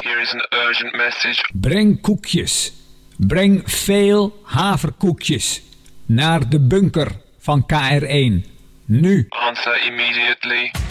Here is an urgent message. Breng koekjes. Breng veel haverkoekjes naar de bunker van KR1. Nu. Answer immediately.